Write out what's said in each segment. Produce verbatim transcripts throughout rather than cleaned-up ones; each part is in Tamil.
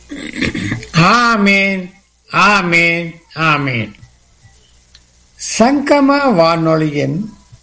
ஆமேன், ஆமேன், ஆமேன். சங்கம வானொலியின்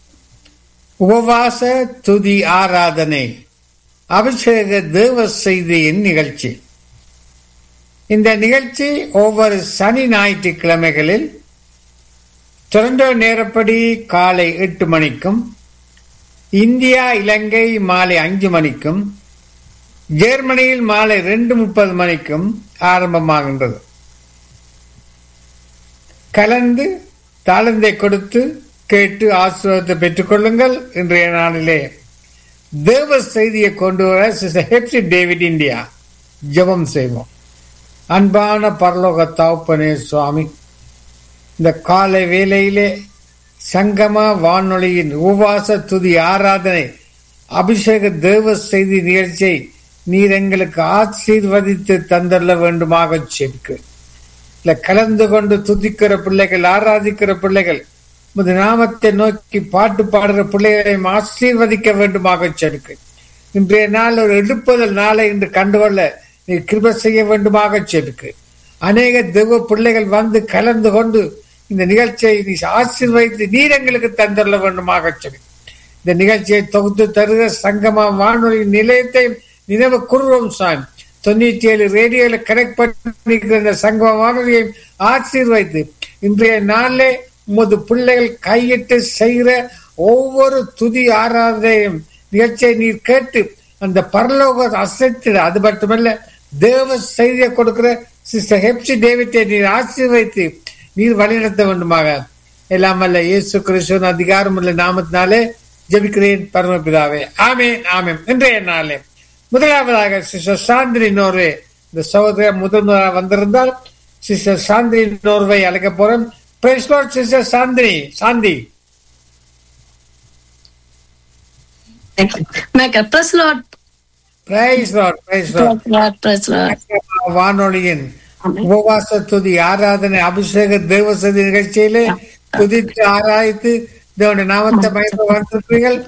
உபவாச துதி ஆராதனை அபிஷேக தேவ செய்தியின் நிகழ்ச்சி. இந்த நிகழ்ச்சி ஒவ்வொரு சனி ஞாயிற்றுக்கிழமைகளில் டொரண்டோ நேரப்படி காலை எட்டு மணிக்கும், இந்தியா இலங்கை மாலை அஞ்சு மணிக்கும், ஜெர்மனியில் மாலை ரெண்டு முப்பது மணிக்கும் ஆரம்பமாகின்றது. கலந்து தாளந்தை கொடுத்து கேட்டு ஆசீர்வாதத்தை பெற்றுக் கொள்ளுங்கள். இன்றைய நாளிலே தேவ செய்தியை கொண்டு வர சிஸ்டர் ஹெப்சி டேவிட் இந்தியா ஜெபம் செய்வோம். அன்பான பரலோக தகப்பனே சுவாமி, இந்த காலை வேளையிலே சங்கம வானொலியின் உபவாச துதி ஆராதனை அபிஷேக தேவ செய்தி நிகழ்ச்சியை நீர் எங்களுக்கு ஆசீர்வதித்து தந்தள்ள வேண்டுமாக செபிக்க. இல்ல கலந்து கொண்டு துதிக்கிற பிள்ளைகள், ஆராதிக்கிற பிள்ளைகள், உமது நாமத்தை நோக்கி பாட்டு பாடுகிற பிள்ளைகளையும் ஆசீர்வதிக்க வேண்டுமாக செபிக்க. இன்றைய நாள் ஒரு எழுப்புதல் நாளை இன்று கண்டுகொள்ள நீ கிருபை செய்ய வேண்டுமாக செபிக்க. அநேக தெய்வ பிள்ளைகள் வந்து கலந்து கொண்டு இந்த நிகழ்ச்சியை நீ ஆசீர்வதித்து நீர் எங்களுக்கு தந்தள்ள வேண்டுமாக செபிக்க. இந்த நிகழ்ச்சியை தொகுத்து தருகிற சங்கம வானொலி நிலையத்தை நினைவு கூறுவோம் சாமி. தொண்ணூற்றி ஏழு ரேடியோல கனெக்ட் பண்ணிக்கிற இந்த சங்கம வானொலியை ஆசீர்வதித்து இன்றைய நாளிலே உமது பிள்ளைகள் கையிட்டு செய்கிற ஒவ்வொரு துதி ஆராதனையும் நிகழ்ச்சியை நீர் கேட்டு அந்த பரலோக அசைத்திட. அது மட்டுமல்ல, தேவ செய்தியை கொடுக்கிற சிஸ்டர் ஹெப்சி டேவிட்டை நீர் ஆசீர்வதித்து நீர் வழிநடத்த வேண்டுமாக எல்லாம் அல்ல இயேசு கிறிஸ்துவின் அதிகாரம் உள்ள நாமத்தினாலே ஜெபிக்கிறேன் பரமபிதாவே, ஆமேன், ஆமேன். இன்றைய நாளே முதலாவதாக சிஸ்டர் சாந்தினி நோர்வே, இந்த சகோதரர் முதல் முதலாக வந்திருந்தால் சிஸ்டர் சாந்தினி நோர்வை அழைக்க போறேன். Price Lord sister Chandni. சாந்தி வானொலியின் உபவாச துதி ஆராதனை அபிஷேக தேவ செய்தி நிகழ்ச்சியிலே துதித்து ஆராய்த்து தேவனுடைய நாமத்தை மகிமை வந்திருப்பீர்கள்.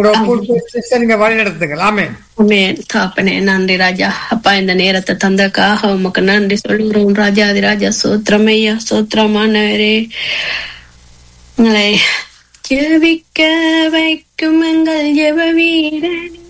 நன்றி ராஜா. அப்பா, இந்த நேரத்தை தந்தக்காக உமக்கு நன்றி சொல்கிறோம் ராஜாதி ராஜா. சோத்திரமையா, சோத்திரமானவரே. உங்களை ஜெபிக்க வைக்கும் எங்கள் ஜெப வீரனே,